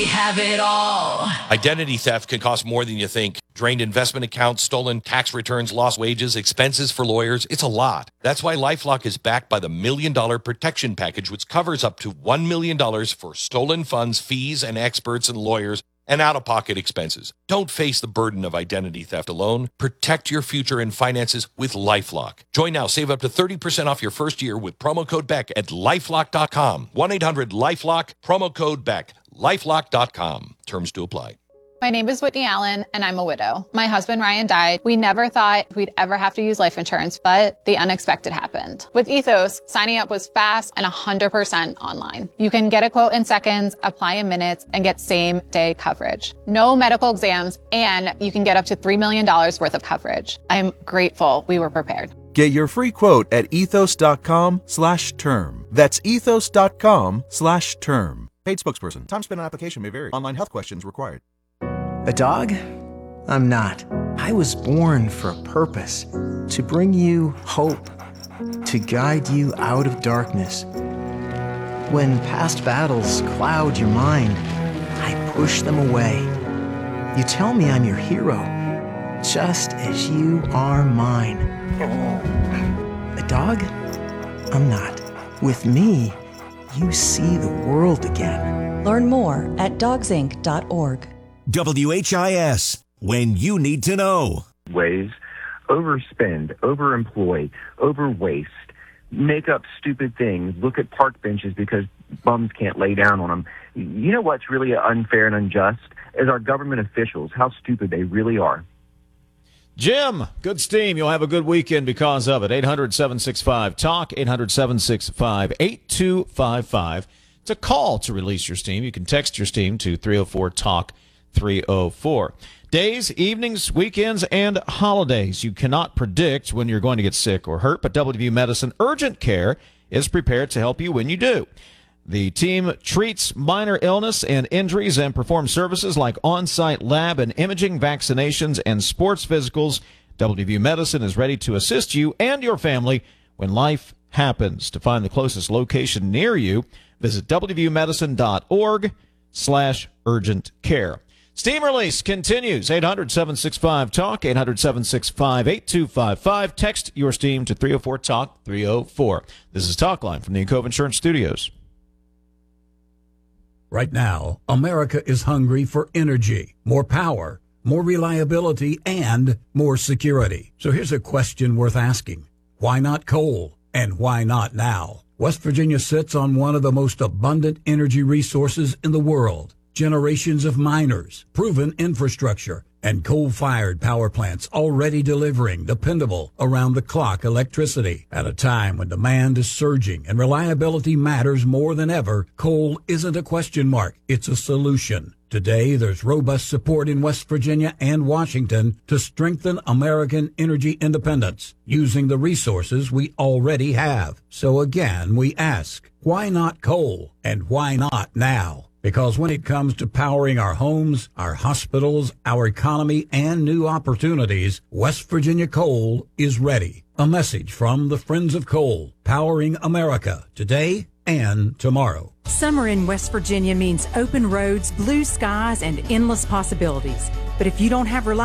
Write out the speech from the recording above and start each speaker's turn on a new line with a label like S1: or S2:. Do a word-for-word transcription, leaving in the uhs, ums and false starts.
S1: have it all.
S2: Identity theft can cost more than you think. Drained investment accounts, stolen tax returns, lost wages, expenses for lawyers. It's a lot. That's why LifeLock is backed by the Million Dollar Protection Package, which covers up to one million dollars for stolen funds, fees, and experts and lawyers, and out-of-pocket expenses. Don't face the burden of identity theft alone. Protect your future and finances with LifeLock. Join now. Save up to thirty percent off your first year with promo code Beck at lifelock dot com. one eight hundred lifelock, promo code Beck. lifelock dot com. Terms to apply.
S3: My name is Whitney Allen, and I'm a widow. My husband, Ryan, died. We never thought we'd ever have to use life insurance, but the unexpected happened. With Ethos, signing up was fast and one hundred percent online. You can get a quote in seconds, apply in minutes, and get same-day coverage. No medical exams, and you can get up to three million dollars worth of coverage. I'm grateful we were prepared.
S4: Get your free quote at ethos.com slash term. That's ethos.com slash term. Paid spokesperson. Time spent on application may vary. Online health questions required.
S5: A dog? I'm not. I was born for a purpose. To bring you hope. To guide you out of darkness. When past battles cloud your mind, I push them away. You tell me I'm your hero, just as you are mine. A dog? I'm not. With me, you see the world again.
S6: Learn more at dogs inc dot org.
S7: W H I S, when you need to know.
S8: Ways, overspend, overemploy, overwaste, make up stupid things, look at park benches because bums can't lay down on them. You know what's really unfair and unjust? Is our government officials, how stupid they really are.
S9: Jim, good steam. You'll have a good weekend because of it. eight hundred, seven six five, talk, eight hundred, seven six five, eight two five five. It's a call to release your steam. You can text your steam to three oh four talk. three oh four. Days, evenings, weekends, and holidays. You cannot predict when you're going to get sick or hurt, but W V U Medicine Urgent Care is prepared to help you when you do. The team treats minor illness and injuries and performs services like on-site lab and imaging, vaccinations, and sports physicals. W V U Medicine is ready to assist you and your family when life happens. To find the closest location near you, visit w v u medicine dot org slash urgent care. Steam release continues. eight hundred, seven six five, talk, eight hundred, seven six five, eight two five five. Text your steam to three oh four talk, three oh four. This is Talkline from the Encove Insurance Studios.
S10: Right now, America is hungry for energy, more power, more reliability, and more security. So here's a question worth asking. Why not coal? And why not now? West Virginia sits on one of the most abundant energy resources in the world. Generations of miners, proven infrastructure, and coal-fired power plants already delivering dependable, around-the-clock electricity. At a time when demand is surging and reliability matters more than ever, coal isn't a question mark, it's a solution. Today, there's robust support in West Virginia and Washington to strengthen American energy independence using the resources we already have. So again, we ask, why not coal? And why not now? Because when it comes to powering our homes, our hospitals, our economy, and new opportunities, West Virginia Coal is ready. A message from the Friends of Coal, powering America today and tomorrow.
S11: Summer in West Virginia means open roads, blue skies, and endless possibilities. But if you don't have reliable